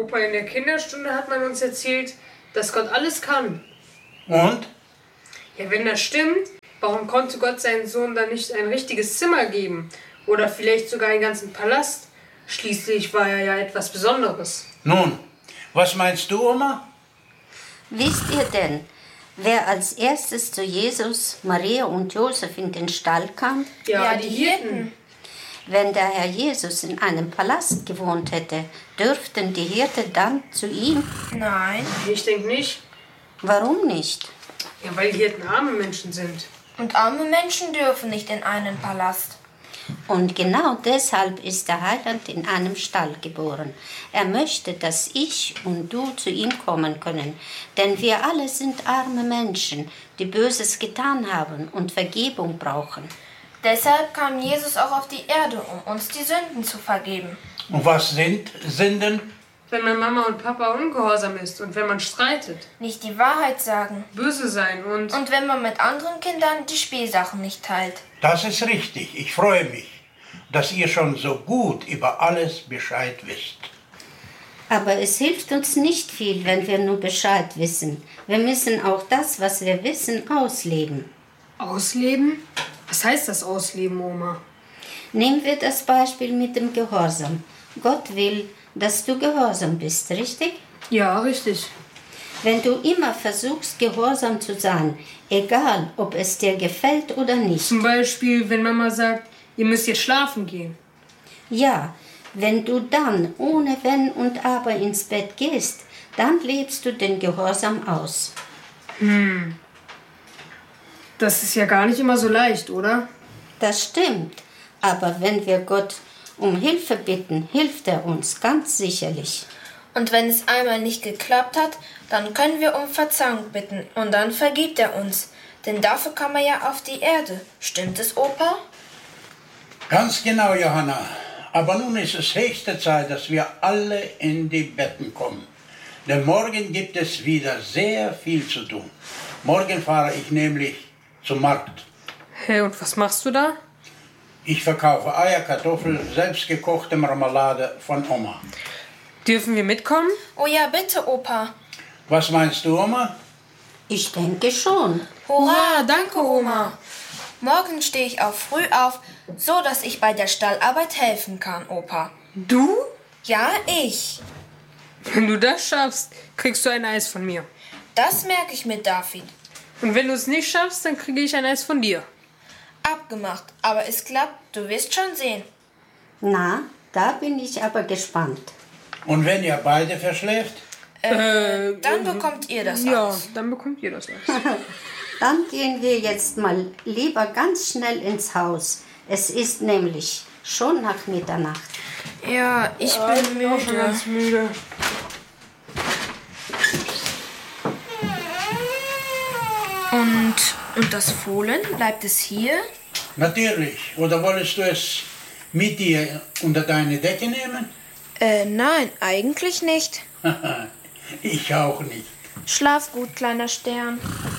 Opa, in der Kinderstunde hat man uns erzählt, dass Gott alles kann. Und? Ja, wenn das stimmt, warum konnte Gott seinen Sohn dann nicht ein richtiges Zimmer geben? Oder vielleicht sogar einen ganzen Palast? Schließlich war er ja etwas Besonderes. Nun, was meinst du, Oma? Wisst ihr denn, wer als erstes zu Jesus, Maria und Josef in den Stall kam? Ja, die Hirten. Wenn der Herr Jesus in einem Palast gewohnt hätte, dürften die Hirten dann zu ihm? Nein. Ich denke nicht. Warum nicht? Ja, weil die Hirten arme Menschen sind. Und arme Menschen dürfen nicht in einen Palast. Und genau deshalb ist der Heiland in einem Stall geboren. Er möchte, dass ich und du zu ihm kommen können. Denn wir alle sind arme Menschen, die Böses getan haben und Vergebung brauchen. Deshalb kam Jesus auch auf die Erde, um uns die Sünden zu vergeben. Und was sind Sünden? Wenn man Mama und Papa ungehorsam ist und wenn man streitet. Nicht die Wahrheit sagen. Böse sein und wenn man mit anderen Kindern die Spielsachen nicht teilt. Das ist richtig. Ich freue mich, dass ihr schon so gut über alles Bescheid wisst. Aber es hilft uns nicht viel, wenn wir nur Bescheid wissen. Wir müssen auch das, was wir wissen, ausleben. Ausleben? Was heißt das Ausleben, Oma? Nehmen wir das Beispiel mit dem Gehorsam. Gott will, dass du gehorsam bist, richtig? Ja, richtig. Wenn du immer versuchst, gehorsam zu sein, egal ob es dir gefällt oder nicht. Zum Beispiel, wenn Mama sagt, ihr müsst jetzt schlafen gehen. Ja, wenn du dann ohne Wenn und Aber ins Bett gehst, dann lebst du den Gehorsam aus. Das ist ja gar nicht immer so leicht, oder? Das stimmt. Aber wenn wir Gott um Hilfe bitten, hilft er uns ganz sicherlich. Und wenn es einmal nicht geklappt hat, dann können wir um Verzeihung bitten und dann vergibt er uns. Denn dafür kam er ja auf die Erde. Stimmt es, Opa? Ganz genau, Johanna. Aber nun ist es höchste Zeit, dass wir alle in die Betten kommen. Denn morgen gibt es wieder sehr viel zu tun. Morgen fahre ich nämlich zum Markt. Hey, und was machst du da? Ich verkaufe Eier, Kartoffeln, selbstgekochte Marmelade von Oma. Dürfen wir mitkommen? Oh ja, bitte, Opa. Was meinst du, Oma? Ich denke schon. Hurra, danke, Oma. Morgen stehe ich auch früh auf, so dass ich bei der Stallarbeit helfen kann, Opa. Du? Ja, ich. Wenn du das schaffst, kriegst du ein Eis von mir. Das merke ich mit David. Und wenn du es nicht schaffst, dann kriege ich ein Eis von dir. Abgemacht, aber es klappt, du wirst schon sehen. Na, da bin ich aber gespannt. Und wenn ihr beide verschläft? Dann bekommt ihr das Ja, Eis. dann bekommt ihr das Eis. Dann gehen wir jetzt mal lieber ganz schnell ins Haus. Es ist nämlich schon nach Mitternacht. Ja, ich bin bin auch schon ganz müde. Und das Fohlen, bleibt es hier? Natürlich. Oder wolltest du es mit dir unter deine Decke nehmen? Nein, eigentlich nicht. Ich auch nicht. Schlaf gut, kleiner Stern.